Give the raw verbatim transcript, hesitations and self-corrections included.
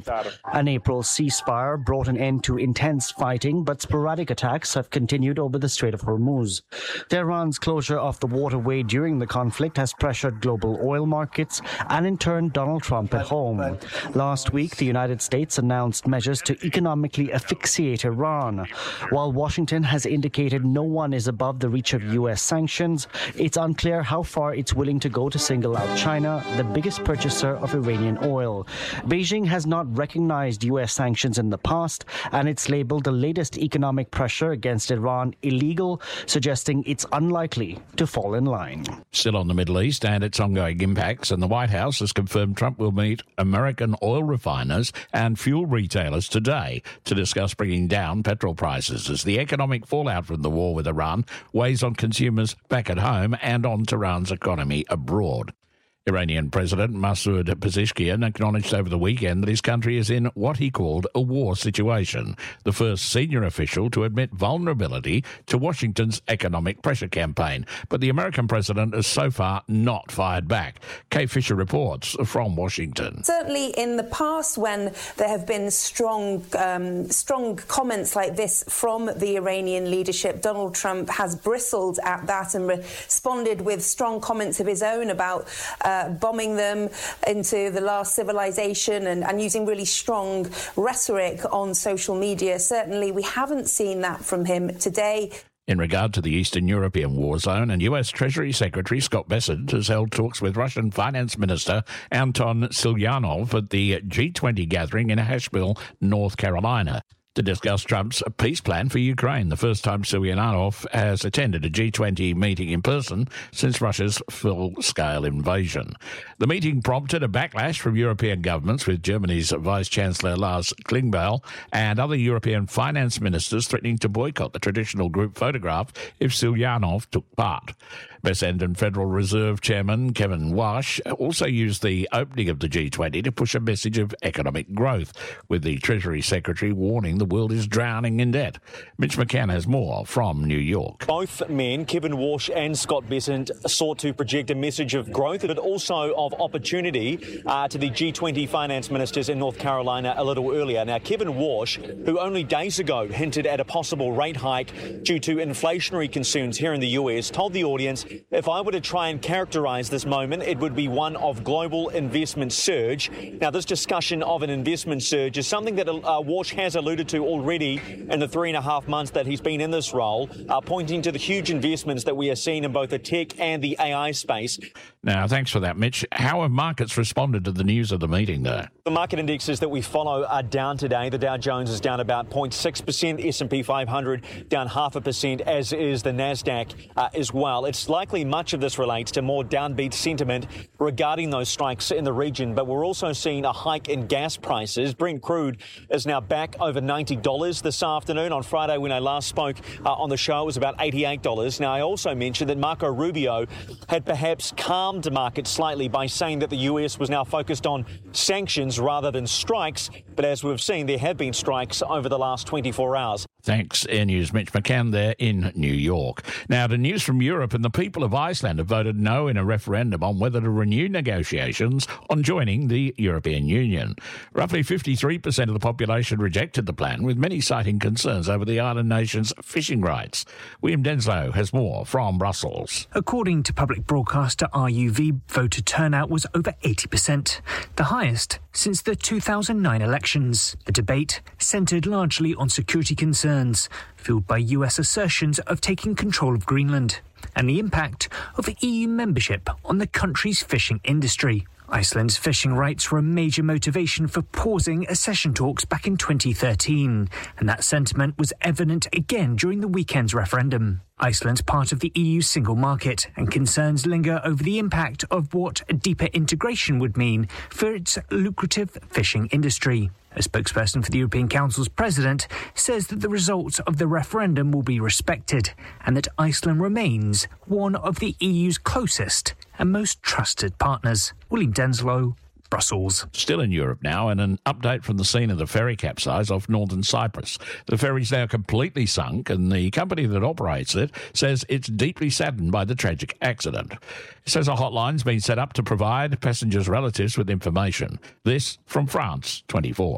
An April ceasefire brought an end to intense fighting, but sporadic attacks have continued over the Strait of Hormuz. Tehran's closure of the waterway during the conflict has pressured global oil markets and in turn Donald Trump at home. Last week, the United States announced measures to economically asphyxiate Iran. While Washington has indicated no one is above the reach of U S sanctions, it's unclear how far it's willing to go to single out China, the biggest purchaser of Iranian oil. Beijing has not recognized U S sanctions in the past, and it's labeled the latest economic pressure against Iran illegal, suggesting it's unlikely to fall in line. Still on the Middle East and its ongoing impacts, and the White House has confirmed Trump will meet American oil refiners and fuel retailers today to discuss bringing down petrol prices as the economic fallout from the war with Iran weighs on consumers back at home and on Tehran's economy abroad. Iranian President Masoud Pezeshkian acknowledged over the weekend that his country is in what he called a war situation, the first senior official to admit vulnerability to Washington's economic pressure campaign. But the American president has so far not fired back. Kate Fisher reports from Washington. Certainly in the past, when there have been strong, um, strong comments like this from the Iranian leadership, Donald Trump has bristled at that and responded with strong comments of his own about uh, Uh, bombing them into the last civilization and, and using really strong rhetoric on social media. Certainly, we haven't seen that from him today. In regard to the Eastern European war zone, and U S Treasury Secretary Scott Bessent has held talks with Russian Finance Minister Anton Silyanov at the G twenty gathering in Asheville, North Carolina, to discuss Trump's peace plan for Ukraine, the first time Silyanov has attended a G twenty meeting in person since Russia's full-scale invasion. The meeting prompted a backlash from European governments, with Germany's Vice-Chancellor Lars Klingbeil and other European finance ministers threatening to boycott the traditional group photograph if Silyanov took part. Bessent and Federal Reserve Chairman Kevin Warsh also used the opening of the G twenty to push a message of economic growth, with the Treasury Secretary warning the world is drowning in debt. Mitch McCann has more from New York. Both men, Kevin Warsh and Scott Bessent, sought to project a message of growth, but also of opportunity uh, to the G twenty finance ministers in North Carolina a little earlier. Now, Kevin Warsh, who only days ago hinted at a possible rate hike due to inflationary concerns here in the U S, told the audience, if I were to try and characterise this moment, it would be one of global investment surge. Now, this discussion of an investment surge is something that uh, Warsh has alluded to already in the three and a half months that he's been in this role, uh, pointing to the huge investments that we are seeing in both the tech and the A I space. Now, thanks for that, Mitch. How have markets responded to the news of the meeting there? The market indexes that we follow are down today. The Dow Jones is down about zero point six percent, S and P five hundred down half a percent, as is the Nasdaq uh, as well. It's likely much of this relates to more downbeat sentiment regarding those strikes in the region, but we're also seeing a hike in gas prices. Brent crude is now back over ninety dollars this afternoon. On Friday, when I last spoke uh, on the show, it was about eighty-eight dollars. Now, I also mentioned that Marco Rubio had perhaps calmed the market slightly by saying that the U S was now focused on sanctions rather than strikes, but as we've seen, there have been strikes over the last twenty-four hours. Thanks, Air News' Mitch McCann there in New York. Now, to news from Europe, and the people of Iceland have voted no in a referendum on whether to renew negotiations on joining the European Union. Roughly fifty-three percent of the population rejected the plan, with many citing concerns over the island nation's fishing rights. William Denslow has more from Brussels. According to public broadcaster R U V, voter turnout was over eighty percent, the highest since the two thousand nine elections. The debate centred largely on security concerns, fueled by U S assertions of taking control of Greenland, and the impact of E U membership on the country's fishing industry. Iceland's fishing rights were a major motivation for pausing accession talks back in twenty thirteen, and that sentiment was evident again during the weekend's referendum. Iceland's part of the E U single market, and concerns linger over the impact of what a deeper integration would mean for its lucrative fishing industry. A spokesperson for the European Council's president says that the results of the referendum will be respected and that Iceland remains one of the E U's closest and most trusted partners. William Denslow, Brussels. Still in Europe now, and an update from the scene of the ferry capsize off northern Cyprus. The ferry's now completely sunk, and the company that operates it says it's deeply saddened by the tragic accident. It says a hotline's been set up to provide passengers' relatives with information. This from France twenty-four.